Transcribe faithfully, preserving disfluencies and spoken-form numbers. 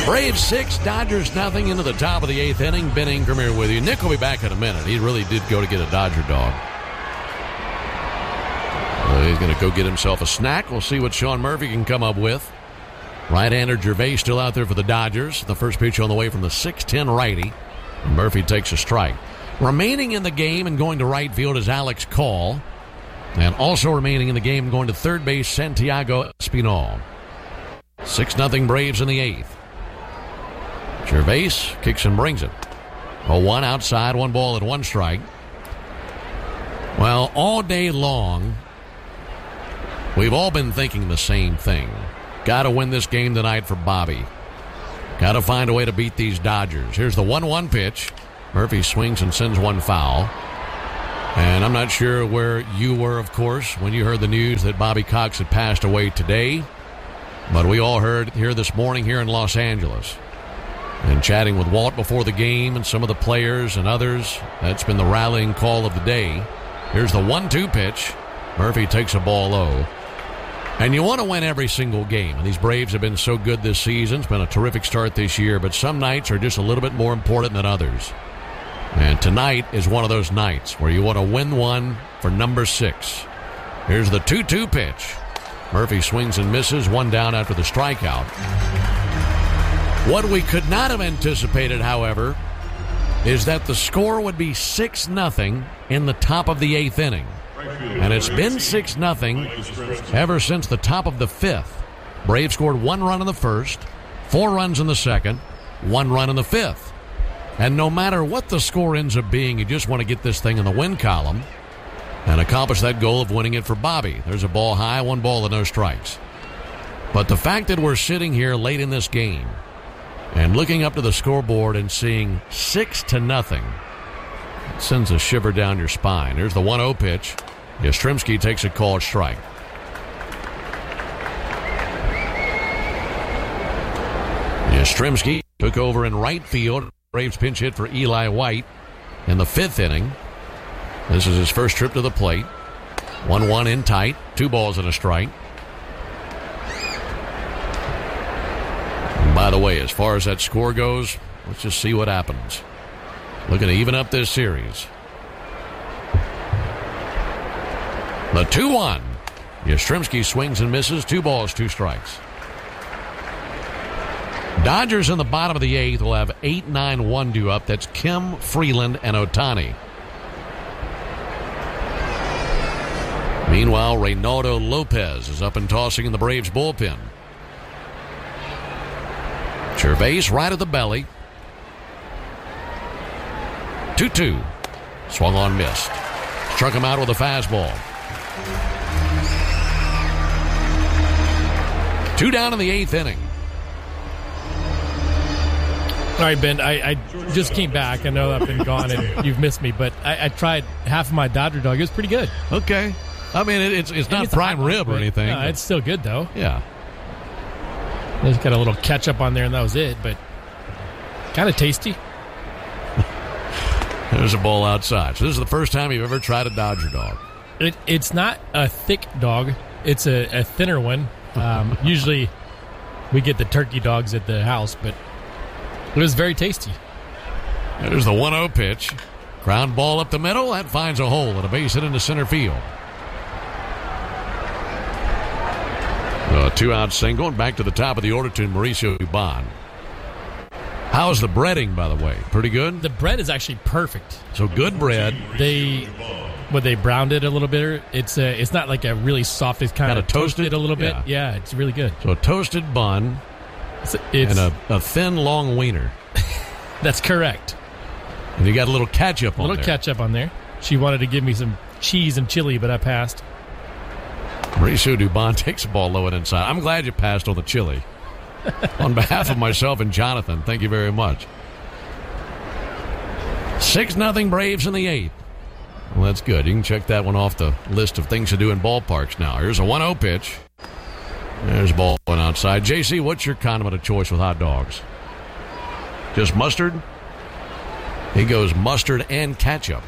Braves six, Dodgers nothing into the top of the eighth inning. Ben Ingram here with you. Nick will be back in a minute. He really did go to get a Dodger dog. Uh, he's going to go get himself a snack. We'll see what Sean Murphy can come up with. Right-hander Gervais still out there for the Dodgers. The first pitch on the way from the six ten righty. And Murphy takes a strike. Remaining in the game and going to right field is Alex Call. And also remaining in the game going to third base, Santiago Espinal. six nothing Braves in the eighth. Gervais kicks and brings it. A one outside, one ball and one strike. Well, all day long, we've all been thinking the same thing. Got to win this game tonight for Bobby. Got to find a way to beat these Dodgers. Here's the one one pitch. Murphy swings and sends one foul. And I'm not sure where you were, of course, when you heard the news that Bobby Cox had passed away today. But we all heard here this morning here in Los Angeles. And chatting with Walt before the game and some of the players and others, that's been the rallying call of the day. Here's the one two pitch. Murphy takes a ball low. And you want to win every single game. And these Braves have been so good this season. It's been a terrific start this year. But some nights are just a little bit more important than others. And tonight is one of those nights where you want to win one for number six. Here's the two two pitch. Murphy swings and misses. One down after the strikeout. What we could not have anticipated, however, is that the score would be six nothing in the top of the eighth inning. And it's been six nothing ever since the top of the fifth. Braves scored one run in the first, four runs in the second, one run in the fifth. And no matter what the score ends up being, you just want to get this thing in the win column and accomplish that goal of winning it for Bobby. There's a ball high, one ball and no strikes. But the fact that we're sitting here late in this game and looking up to the scoreboard and seeing six to nothing, it sends a shiver down your spine. There's the one oh pitch. Yastrzemski takes a called strike. Yastrzemski took over in right field. Braves pinch hit for Eli White in the fifth inning. This is his first trip to the plate. one one in tight. Two balls and a strike. And by the way, as far as that score goes, let's just see what happens. Looking to even up this series. The two one. Yastrzemski swings and misses. Two balls, two strikes. Dodgers in the bottom of the eighth will have eight nine one due up. That's Kim, Freeland, and Ohtani. Meanwhile, Reynaldo Lopez is up and tossing in the Braves bullpen. Gervais right at the belly. two two. Swung on, missed. Struck him out with a fastball. Two down in the eighth inning. All right, Ben, I, I just came back. I know I've been gone and you've missed me, but I, I tried half of my Dodger dog. It was pretty good. Okay. I mean, it, it's it's not it's prime rib or anything. No, it's still good, though. Yeah. There's got a little ketchup on there, and that was it, but kind of tasty. There's a ball outside. So this is the first time you've ever tried a Dodger dog. It, it's not a thick dog. It's a, a thinner one. Um, usually we get the turkey dogs at the house, but it was very tasty. There's the one oh pitch. Ground ball up the middle. That finds a hole and a base hit into center field. A two-out single and back to the top of the order to Mauricio Dubon. How's the breading, by the way? Pretty good? The bread is actually perfect. So good bread. They, when they browned it a little bit, it's a, it's not like a really soft. It's kind, kind of toasted, toasted a little bit. Yeah. yeah, it's really good. So a toasted bun it's, it's, and a, a thin, long wiener. That's correct. And you got a little ketchup on there. A little ketchup on there. She wanted to give me some cheese and chili, but I passed. Mauricio Dubon takes the ball low and inside. I'm glad you passed on the chili. On behalf of myself and Jonathan, thank you very much. six nothing Braves in the eighth. Well, that's good. You can check that one off the list of things to do in ballparks now. Here's a one oh pitch. There's a ball going outside. J C, what's your condiment of choice with hot dogs? Just mustard? He goes mustard and ketchup.